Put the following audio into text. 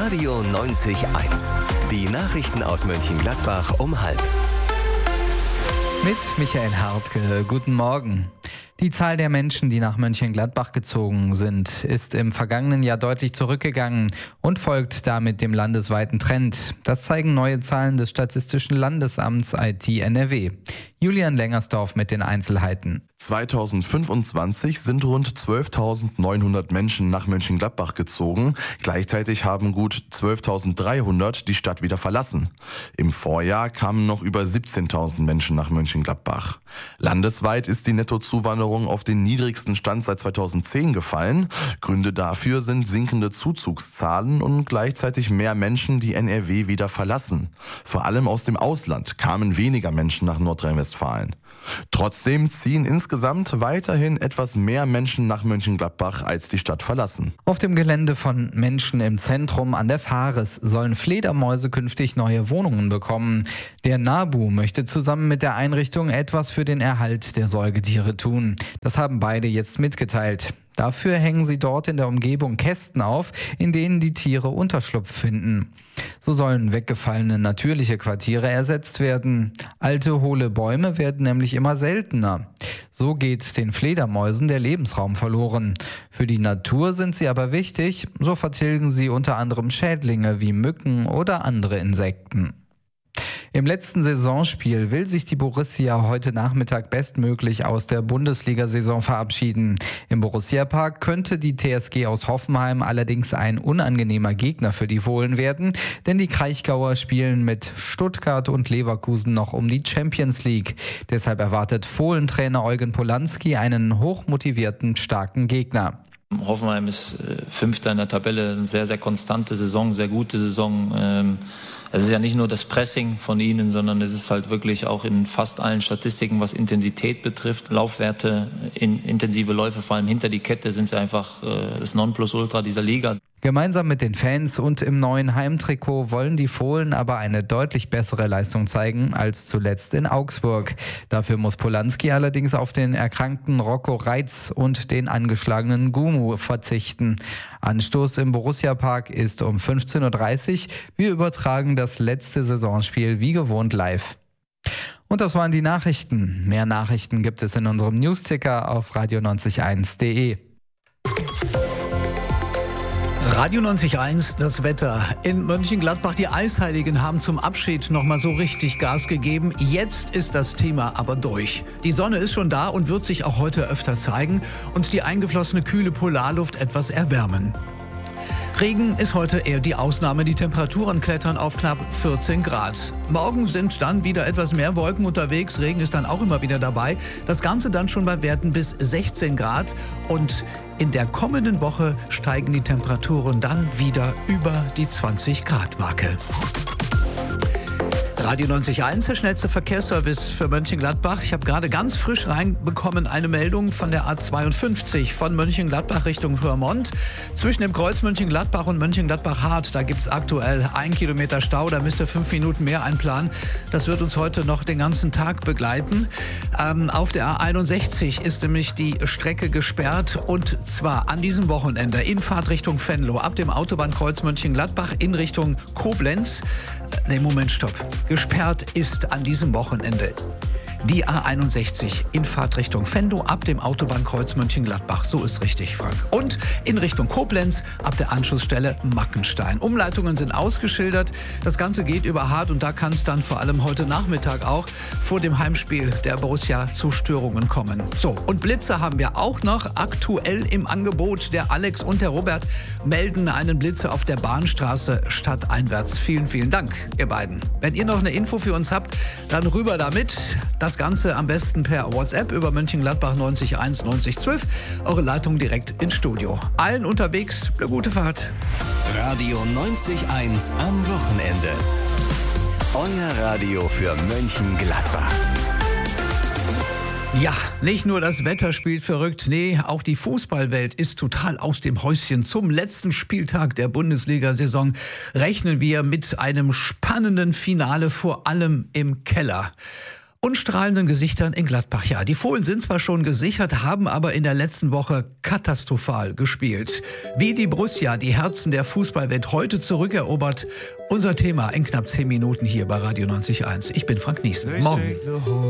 Radio 90.1. Die Nachrichten aus Mönchengladbach um 12:30. Mit Michael Hartke. Guten Morgen. Die Zahl der Menschen, die nach Mönchengladbach gezogen sind, ist im vergangenen Jahr deutlich zurückgegangen und folgt damit dem landesweiten Trend. Das zeigen neue Zahlen des Statistischen Landesamts IT NRW. Julian Lengersdorf mit den Einzelheiten. 2025 sind rund 12.900 Menschen nach Mönchengladbach gezogen. Gleichzeitig haben gut 12.300 die Stadt wieder verlassen. Im Vorjahr kamen noch über 17.000 Menschen nach Mönchengladbach. Landesweit ist die Nettozuwanderung auf den niedrigsten Stand seit 2010 gefallen. Gründe dafür sind sinkende Zuzugszahlen und gleichzeitig mehr Menschen, die NRW wieder verlassen. Vor allem aus dem Ausland kamen weniger Menschen nach Nordrhein-Westfalen. Trotzdem ziehen insgesamt weiterhin etwas mehr Menschen nach Mönchengladbach, als die Stadt verlassen. Auf dem Gelände von Menschen im Zentrum an der Fares sollen Fledermäuse künftig neue Wohnungen bekommen. Der NABU möchte zusammen mit der Einrichtung etwas für den Erhalt der Säugetiere tun. Das haben beide jetzt mitgeteilt. Dafür hängen sie dort in der Umgebung Kästen auf, in denen die Tiere Unterschlupf finden. So sollen weggefallene natürliche Quartiere ersetzt werden. Alte, hohle Bäume werden nämlich immer seltener. So geht den Fledermäusen der Lebensraum verloren. Für die Natur sind sie aber wichtig, so vertilgen sie unter anderem Schädlinge wie Mücken oder andere Insekten. Im letzten Saisonspiel will sich die Borussia heute Nachmittag bestmöglich aus der Bundesliga-Saison verabschieden. Im Borussia-Park könnte die TSG aus Hoffenheim allerdings ein unangenehmer Gegner für die Fohlen werden, denn die Kraichgauer spielen mit Stuttgart und Leverkusen noch um die Champions League. Deshalb erwartet Fohlentrainer Eugen Polanski einen hochmotivierten, starken Gegner. Hoffenheim ist Fünfter in der Tabelle, eine sehr, sehr konstante Saison, sehr gute Saison. Es ist ja nicht nur das Pressing von ihnen, sondern es ist halt wirklich auch in fast allen Statistiken, was Intensität betrifft, Laufwerte, intensive Läufe, vor allem hinter die Kette, sind sie einfach das Nonplusultra dieser Liga. Gemeinsam mit den Fans und im neuen Heimtrikot wollen die Fohlen aber eine deutlich bessere Leistung zeigen als zuletzt in Augsburg. Dafür muss Polanski allerdings auf den erkrankten Rocco Reitz und den angeschlagenen Gumu verzichten. Anstoß im Borussia-Park ist um 15:30 Uhr. Wir übertragen das letzte Saisonspiel wie gewohnt live. Und das waren die Nachrichten. Mehr Nachrichten gibt es in unserem Newsticker auf radio901.de. Radio 90.1, das Wetter. In Mönchengladbach, die Eisheiligen haben zum Abschied nochmal so richtig Gas gegeben. Jetzt ist das Thema aber durch. Die Sonne ist schon da und wird sich auch heute öfter zeigen und die eingeflossene kühle Polarluft etwas erwärmen. Regen ist heute eher die Ausnahme. Die Temperaturen klettern auf knapp 14 Grad. Morgen sind dann wieder etwas mehr Wolken unterwegs. Regen ist dann auch immer wieder dabei. Das Ganze dann schon bei Werten bis 16 Grad. Und in der kommenden Woche steigen die Temperaturen dann wieder über die 20-Grad-Marke. Radio 90.1, der schnellste Verkehrsservice für Mönchengladbach. Ich habe gerade ganz frisch reinbekommen eine Meldung von der A52 von Mönchengladbach Richtung Vermont. Zwischen dem Kreuz Mönchengladbach und Mönchengladbach-Hart, da gibt es aktuell 1 Kilometer Stau. Da müsst ihr 5 Minuten mehr einplanen. Das wird uns heute noch den ganzen Tag begleiten. Auf der A61 ist nämlich die Strecke gesperrt und zwar an diesem Wochenende in Fahrtrichtung Venlo ab dem Autobahnkreuz Mönchengladbach in Richtung Koblenz. Stopp. Gesperrt ist an diesem Wochenende die A61 in Fahrtrichtung Venlo ab dem Autobahnkreuz Mönchengladbach. So ist richtig, Frank. Und in Richtung Koblenz ab der Anschlussstelle Mackenstein. Umleitungen sind ausgeschildert. Das Ganze geht über Hart und da kann es dann vor allem heute Nachmittag auch vor dem Heimspiel der Borussia zu Störungen kommen. So, und Blitze haben wir auch noch aktuell im Angebot. Der Alex und der Robert melden einen Blitzer auf der Bahnstraße stadteinwärts. Vielen, vielen Dank, ihr beiden. Wenn ihr noch eine Info für uns habt, dann rüber damit. Das Ganze am besten per WhatsApp über Mönchengladbach 90 1 90 12. Eure Leitung direkt ins Studio. Allen unterwegs eine gute Fahrt. Radio 90.1 am Wochenende. Euer Radio für Mönchengladbach. Ja, nicht nur das Wetter spielt verrückt, nee, auch die Fußballwelt ist total aus dem Häuschen. Zum letzten Spieltag der Bundesliga-Saison rechnen wir mit einem spannenden Finale, vor allem im Keller. und strahlenden Gesichtern in Gladbach. Ja, die Fohlen sind zwar schon gesichert, haben aber in der letzten Woche katastrophal gespielt. Wie die Borussia die Herzen der Fußballwelt heute zurückerobert. Unser Thema in knapp 10 Minuten hier bei Radio 90.1. Ich bin Frank Niesen. Morgen.